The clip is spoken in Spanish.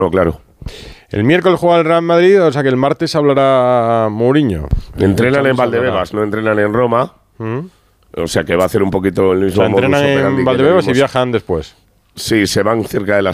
No, claro. El miércoles juega el Real Madrid, o sea que el martes hablará Mourinho. Entrenan en Valdebebas, no entrenan en Roma. O sea que va a hacer un poquito el mismo O sea, entrenan modus operandi en que Valdebebas y vimos. viajan después. Sí, se van cerca de las